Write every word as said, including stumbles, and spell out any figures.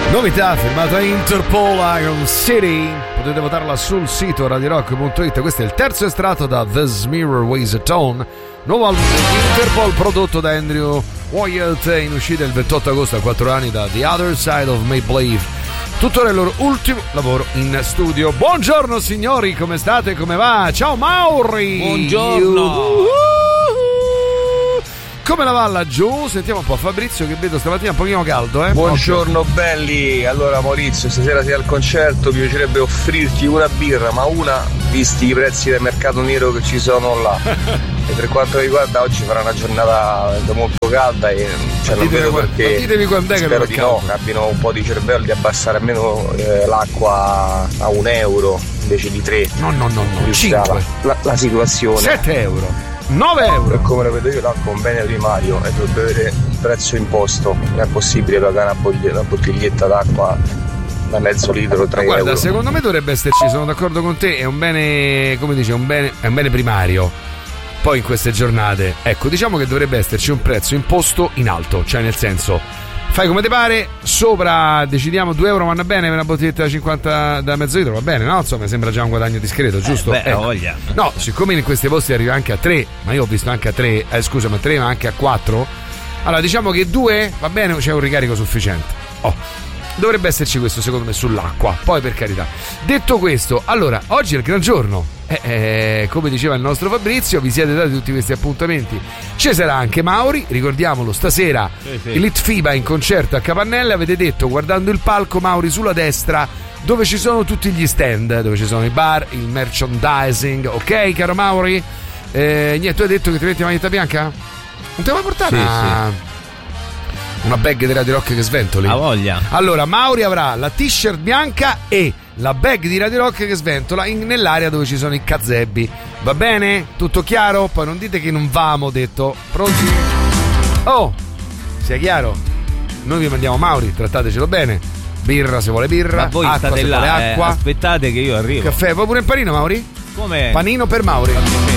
Novità firmata Interpol Iron City. Potete votarla sul sito radio rock punto it. Questo è il terzo estratto da This Mirror Weighs a Tone, nuovo album di Interpol prodotto da Andrew Wyatt, in uscita il ventotto agosto a quattro anni da The Other Side of Make Believe. Tuttora il loro ultimo lavoro in studio. Buongiorno signori, come state? Come va? Ciao Mauri! Buongiorno! Uh-huh. Come la va laggiù? Sentiamo un po' Fabrizio, che vedo stamattina un pochino caldo, eh? Buongiorno belli. Allora Maurizio, stasera sei al concerto, mi piacerebbe offrirti una birra, ma una visti i prezzi del mercato nero che ci sono là. E per quanto riguarda oggi farà una giornata molto calda e cioè, non vedo perché. Ditemi quando è che spero di no, che abbiano un po' di cervello di abbassare almeno eh, l'acqua a un euro invece di tre. No, no, no, no. cinque. La, la situazione. sette euro. nove euro. Per come lo vedo io, l'acqua è un bene primario e dovrebbe avere il prezzo imposto. Non è possibile pagare una, bottiglia, una bottiglietta d'acqua da mezzo litro, tre euro. Guarda, euro. secondo me dovrebbe esserci, sono d'accordo con te, è un bene, come dici, è un bene, è un bene primario. Poi in queste giornate, ecco, diciamo che dovrebbe esserci un prezzo imposto in alto, cioè nel senso, fai come ti pare, sopra decidiamo due euro vanno bene, per una bottiglietta da cinquanta da mezzo litro va bene, no? Insomma, sembra già un guadagno discreto, giusto? Eh, beh, ecco. voglia. No, siccome in questi posti arriva anche a tre, ma io ho visto anche a tre, eh, scusa, ma tre, ma anche a quattro. Allora, diciamo che due va bene, c'è un ricarico sufficiente. Oh. Dovrebbe esserci questo secondo me sull'acqua. Poi per carità. Detto questo, allora, oggi è il gran giorno. Eh, eh, come diceva il nostro Fabrizio, vi siete dati tutti questi appuntamenti. Ci sarà anche Mauri, ricordiamolo, stasera sì, sì. il Litfiba in concerto a Capannelle. Avete detto, guardando il palco, Mauri, sulla destra, dove ci sono tutti gli stand, dove ci sono i bar, il merchandising. Ok, caro Mauri? Eh, niente, tu hai detto che ti metti la maglietta bianca? Non te la vuoi portare? Sì, una... sì. una bag di Radio Rock che sventoli? A voglia. Allora, Mauri avrà la t-shirt bianca e la bag di Radio Rock che sventola in, nell'area dove ci sono i gazebbi. Va bene? Tutto chiaro? Poi non dite che non vamo, ho detto. Pronti? Oh, sia chiaro? Noi vi mandiamo Mauri, trattatecelo bene. Birra se vuole birra, ma voi acqua state se là, vuole acqua. Eh, aspettate che io arrivo. Caffè, vuoi pure il panino, Mauri? Come? Panino per Mauri.